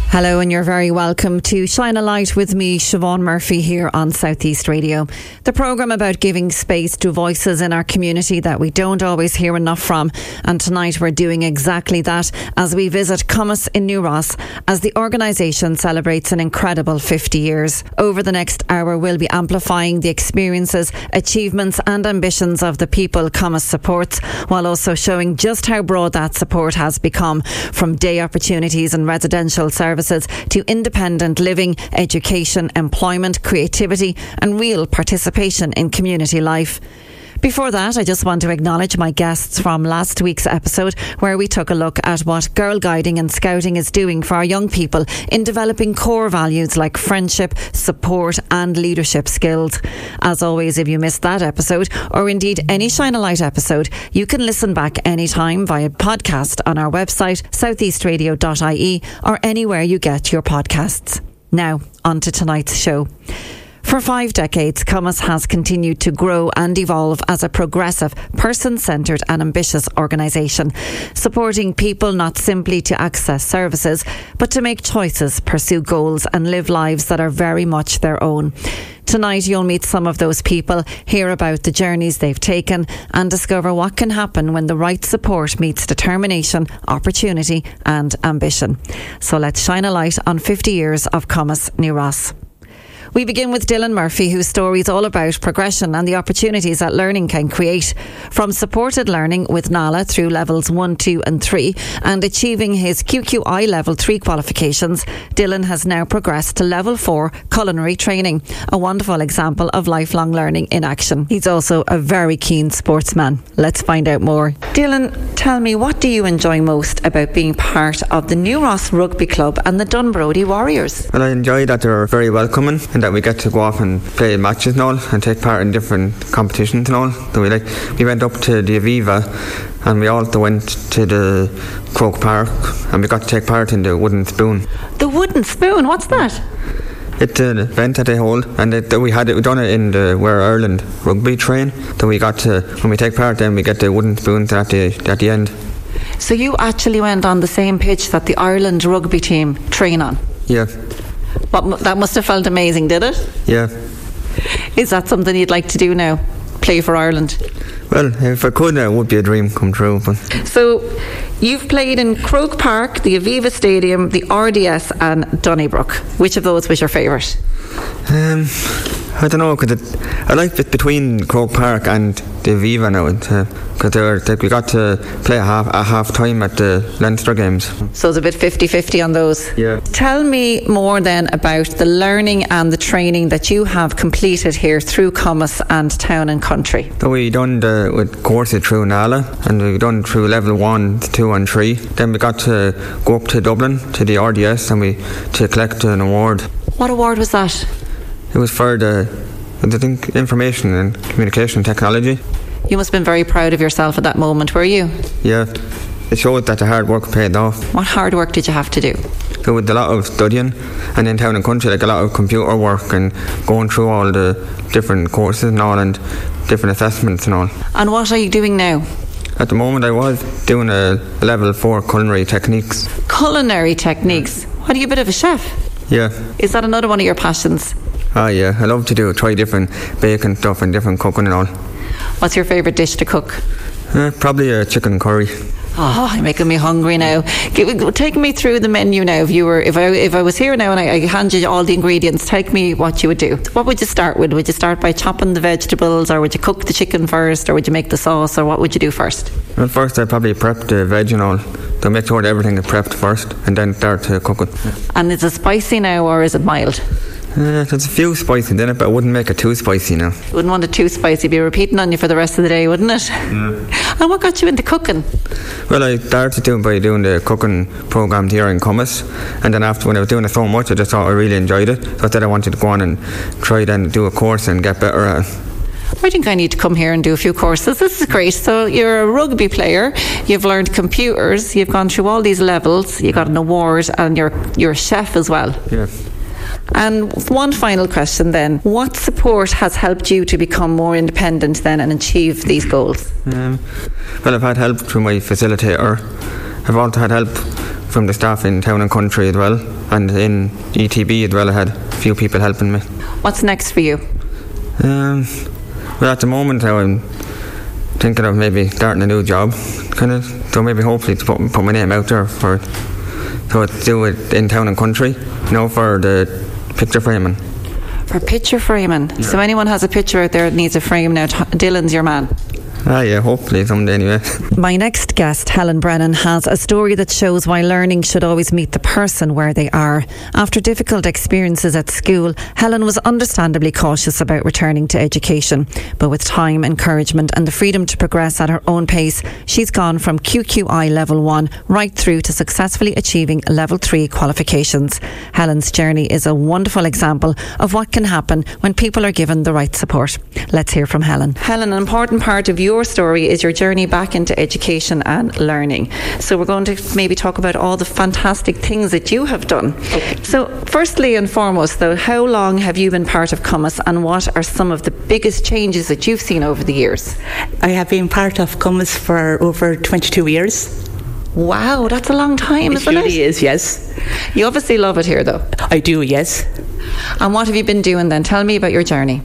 Hello, and you're very welcome to Shine a Light with me, Siobhan Murphy, here on Southeast Radio. The programme about giving space to voices in our community that we don't always hear enough from. And tonight we're doing exactly that as we visit Commas in New Ross as the organisation celebrates an incredible 50 years. Over the next hour, we'll be amplifying the experiences, achievements and ambitions of the people Commas supports, while also showing just how broad that support has become, from day opportunities and residential services to independent living, education, employment, creativity and real participation in community life. Before that, I just want to acknowledge my guests from last week's episode, where we took a look at what Girl Guiding and Scouting is doing for our young people in developing core values like friendship, support and leadership skills. As always, if you missed that episode, or indeed any Shine a Light episode, you can listen back anytime via podcast on our website, southeastradio.ie, or anywhere you get your podcasts. Now, on to tonight's show. For 5 decades, Commas has continued to grow and evolve as a progressive, person-centred and ambitious organisation, supporting people not simply to access services, but to make choices, pursue goals and live lives that are very much their own. Tonight you'll meet some of those people, hear about the journeys they've taken and discover what can happen when the right support meets determination, opportunity and ambition. So let's shine a light on 50 years of Commas New Ross. We begin with Dylan Murphy, whose story is all about progression and the opportunities that learning can create. From supported learning with NALA through levels 1, 2 and 3 and achieving his QQI level 3 qualifications, Dylan has now progressed to level 4 culinary training, a wonderful example of lifelong learning in action. He's also a very keen sportsman. Let's find out more. Dylan, tell me, what do you enjoy most about being part of the New Ross Rugby Club and the Dunbrody Warriors? Well, I enjoy that they're very welcoming and that we get to go off and play matches and all and take part in different competitions and all. So we went up to the Aviva and we also went to the Croke Park and we got to take part in the Wooden Spoon. The Wooden Spoon? What's that? It's an event that they hold, and we done it in where Ireland rugby train. So we got to, when we take part, then we get the wooden spoons at the end. So you actually went on the same pitch that the Ireland rugby team train on? Yeah. But that must have felt amazing, did it? Yeah. Is that something you'd like to do now? Play for Ireland? Well, if I could, it would be a dream come true. But. So, you've played in Croke Park, the Aviva Stadium, the RDS and Donnybrook. Which of those was your favourite? I don't know, because I like it between Croke Park and the Aviva now, because we got to play at half time at the Leinster games. So it's a bit 50-50 on those. Yeah. Tell me more then about the learning and the training that you have completed here through Commas and Town and Country. So we done with courses through NALA, and we done through level 1, 2 and 3. Then we got to go up to Dublin to the RDS and to collect an award. What award was that? It was for the information and communication technology. You must have been very proud of yourself at that moment, were you? Yeah, it showed that the hard work paid off. What hard work did you have to do? So with a lot of studying, and in Town and Country, like a lot of computer work and going through all the different courses and all and different assessments and all. And what are you doing now? At the moment I was doing a level 4 culinary techniques. Culinary techniques? What, are you a bit of a chef? Yeah. Is that another one of your passions? Ah, yeah, I love to try different baking stuff and different cooking and all. What's your favourite dish to cook? Probably a chicken curry. Oh, you're making me hungry now. Take me through the menu now. If I was here now and I hand you all the ingredients, take me what you would do. What would you start with? Would you start by chopping the vegetables, or would you cook the chicken first, or would you make the sauce, or what would you do first? Well, first I'd probably prep the veg and all. So make sure that everything is prepped first and then start to cook it. And is it spicy now or is it mild? There's a few spices in it, but I wouldn't make it too spicy now. You wouldn't want it too spicy. It'd be repeating on you for the rest of the day, wouldn't it? Yeah. And what got you into cooking? Well, I started by doing the cooking programme here in Commas, and then after, when I was doing it so much, I just thought I really enjoyed it. So I said I wanted to go on and try then do a course and get better at it. I think I need to come here and do a few courses. This is great. So you're a rugby player, you've learned computers, you've gone through all these levels, you got an award, and you're a chef as well. Yeah. And one final question then. What support has helped you to become more independent then and achieve these goals? Well, I've had help through my facilitator. I've also had help from the staff in Town and Country as well, and in ETB as well I had a few people helping me. What's next for you? Well, at the moment now I'm thinking of maybe starting a new job, so maybe hopefully to put my name out there for it. So to do it in Town and Country, for the picture framing. For picture framing. Yeah. So anyone has a picture out there that needs a frame now, Dylan's your man. Yeah, hopefully someday anyway. My next guest, Helen Brennan, has a story that shows why learning should always meet the person where they are. After difficult experiences at school, Helen was understandably cautious about returning to education. But with time, encouragement and the freedom to progress at her own pace, she's gone from QQI Level 1 right through to successfully achieving Level 3 qualifications. Helen's journey is a wonderful example of what can happen when people are given the right support. Let's hear from Helen. Helen, an important part of your story is your journey back into education and learning. So we're going to maybe talk about all the fantastic things that you have done. So firstly and foremost though, how long have you been part of Cummins and what are some of the biggest changes that you've seen over the years? I have been part of Cummins for over 22 years. Wow, that's a long time, isn't it? It really is, yes. You obviously love it here though. I do, yes. And what have you been doing then? Tell me about your journey.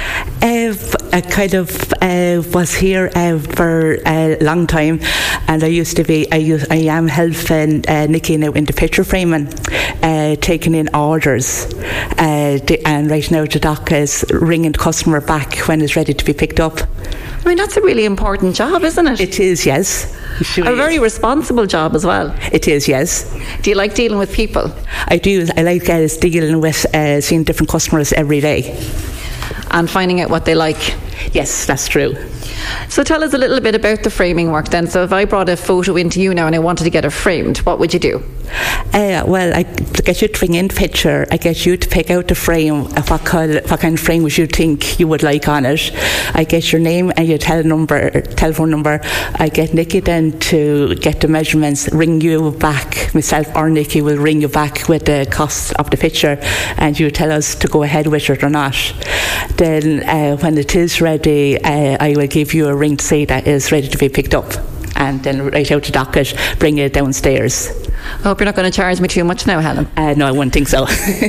I kind of was here for a long time, and I am helping Nikki now in the picture framing, taking in orders, and right now the doc is ringing the customer back when it's ready to be picked up. I mean, that's a really important job, isn't it? It is, yes. A very responsible job as well. It is, yes. Do you like dealing with people? I do. I like dealing with seeing different customers every day. And finding out what they like. Yes, that's true. So tell us a little bit about the framing work then. So if I brought a photo into you now and I wanted to get it framed, what would you do? Well, I get you to bring in the picture. I get you to pick out the frame. What kind of frame would you think you would like on it? I get your name and your telephone number. I get Nikki then to get the measurements, ring you back. Myself or Nikki will ring you back with the cost of the picture, and you tell us to go ahead with it or not. Then when it is ready, I will give you a ring to say that it's ready to be picked up, and then write out the docket, bring it downstairs. I hope you're not going to charge me too much now, Helen. No, I wouldn't think so.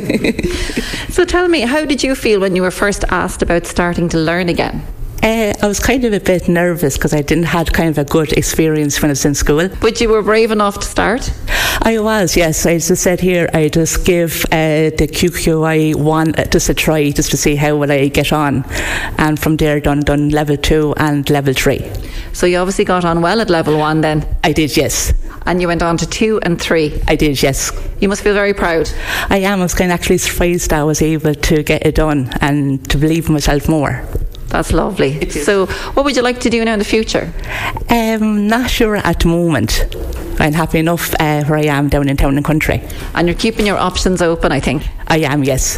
So tell me, how did you feel when you were first asked about starting to learn again? I was kind of a bit nervous because I didn't have kind of a good experience when I was in school. But you were brave enough to start? I was, yes. As I said here, I just give the QQI 1 just a try, just to see how will I get on. And from there, done Level 2 and Level 3. So you obviously got on well at Level 1 then? I did, yes. And you went on to 2 and 3? I did, yes. You must feel very proud. I am. I was kind of actually surprised I was able to get it done and to believe in myself more. That's lovely. So what would you like to do now in the future? Not sure at the moment. I'm happy enough where I am down in Town and Country. And you're keeping your options open, I think? I am, yes.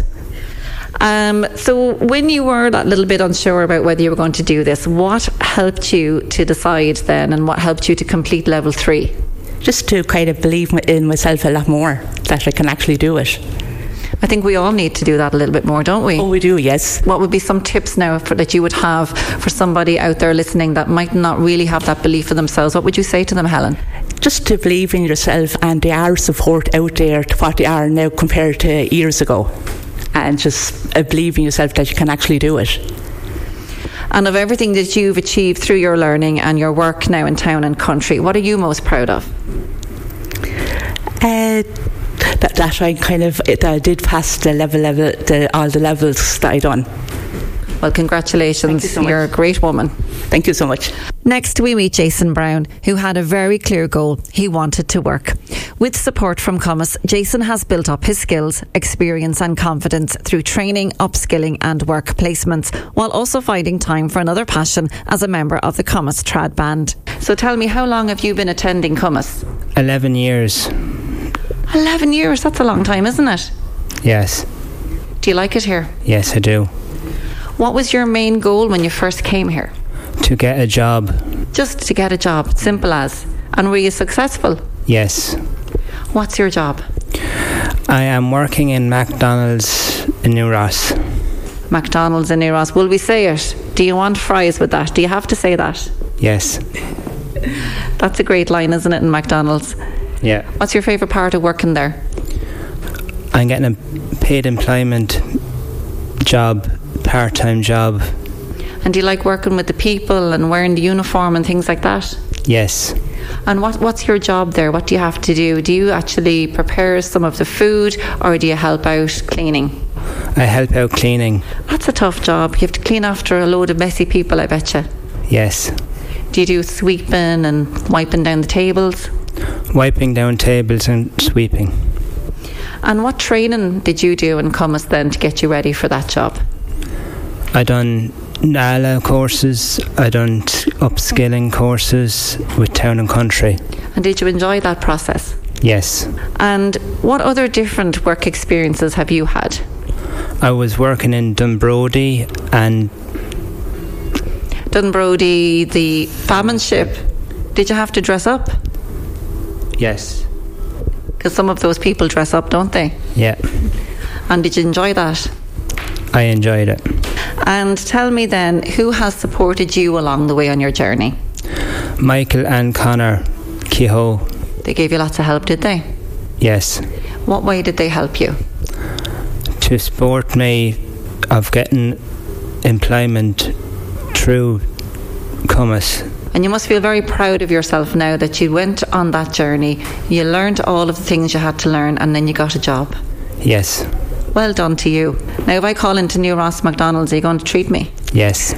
So when you were that little bit unsure about whether you were going to do this, what helped you to decide then, and what helped you to complete Level 3? Just to kind of believe in myself a lot more, that I can actually do it. I think we all need to do that a little bit more, don't we? Oh, we do, yes. What would be some tips now that you would have for somebody out there listening that might not really have that belief in themselves? What would you say to them, Helen? Just to believe in yourself, and there are support out there to what they are now compared to years ago. And just believe in yourself that you can actually do it. And of everything that you've achieved through your learning and your work now in Town and Country, what are you most proud of? That I kind of I did pass all the levels that I done. Well, congratulations. So you're a great woman. Thank you so much. Next we meet Jason Brown, who had a very clear goal. He wanted to work. With support from Cummins, Jason has built up his skills, experience and confidence through training, upskilling and work placements, while also finding time for another passion as a member of the Cummins Trad Band. So tell me, how long have you been attending Cummins? 11 years. 11 years, that's a long time, isn't it? Yes. Do you like it here? Yes, I do. What was your main goal when you first came here? To get a job. Just to get a job, simple as. And were you successful? Yes. What's your job? I am working in McDonald's in New Ross. McDonald's in New Ross. Will we say it? Do you want fries with that? Do you have to say that? Yes. That's a great line, isn't it, in McDonald's? Yeah. What's your favourite part of working there? I'm getting a paid employment job, part-time job. And do you like working with the people and wearing the uniform and things like that? Yes. And what's your job there? What do you have to do? Do you actually prepare some of the food, or do you help out cleaning? I help out cleaning. That's a tough job. You have to clean after a load of messy people, I betcha. Yes. Do you do sweeping and wiping down the tables? Wiping down tables and sweeping. And what training did you do in Cummins then to get you ready for that job? I done NALA courses, I done upskilling courses with Town and Country. And did you enjoy that process? Yes. And what other different work experiences have you had? I was working in Dunbrody and... Dunbrody, the famine ship. Did you have to dress up? Yes. Because some of those people dress up, don't they? Yeah. And did you enjoy that? I enjoyed it. And tell me then, who has supported you along the way on your journey? Michael and Connor Kehoe. They gave you lots of help, did they? Yes. What way did they help you? To support me of getting employment through Cummins. And you must feel very proud of yourself now that you went on that journey, you learned all of the things you had to learn, and then you got a job. Yes. Well done to you. Now, if I call into New Ross McDonald's, are you going to treat me? Yes.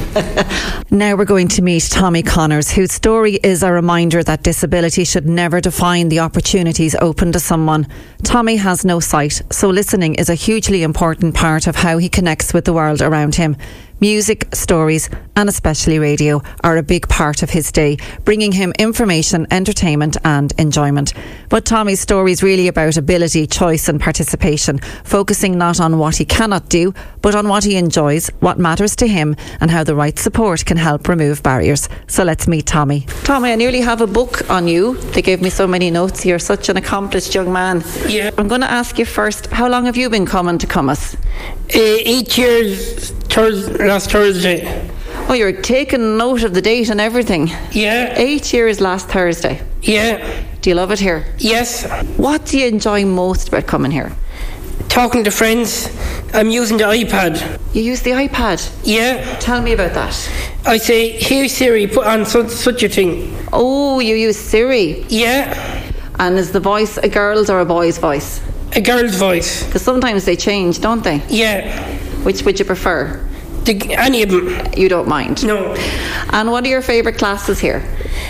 Now we're going to meet Tommy Connors, whose story is a reminder that disability should never define the opportunities open to someone. Tommy has no sight, so listening is a hugely important part of how he connects with the world around him. Music, stories, and especially radio are a big part of his day, bringing him information, entertainment and enjoyment. But Tommy's story is really about ability, choice and participation, focusing not on what he cannot do, but on what he enjoys, what matters to him, and how the right support can help remove barriers. So let's meet Tommy. Tommy, I nearly have a book on you. They gave me so many notes. You're such an accomplished young man. Yeah. I'm going to ask you first, how long have you been coming to Cummins? 8 years last Thursday. Oh, you're taking note of the date and everything. Yeah. 8 years last Thursday. Yeah. Do you love it here? Yes. What do you enjoy most about coming here? Talking to friends. I'm using the iPad. You use the iPad? Yeah. Tell me about that. I say, here Siri, put on such a thing. Oh, you use Siri. Yeah. And is the voice a girl's or a boy's voice? A girl's voice. Because sometimes they change, don't they? Yeah. Which would you prefer? Any of them. You don't mind? No. And what are your favourite classes here?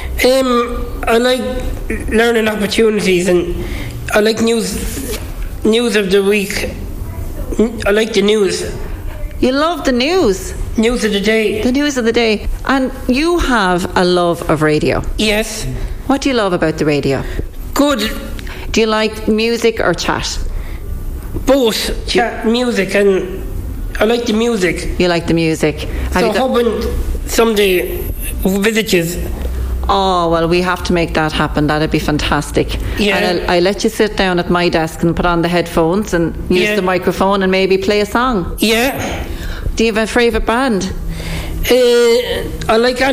I like learning opportunities, and I like news of the week. I like the news. You love the news? News of the day. The news of the day. And you have a love of radio. Yes. What do you love about the radio? Good. Do you like music or chat? Both. Chat, music, and I like the music. You like the music. So hoping someday visit you. Oh, well, we have to make that happen. That'd be fantastic. Yeah. And I'll let you sit down at my desk and put on the headphones and use the microphone and maybe play a song. Yeah. Do you have a favourite band? I like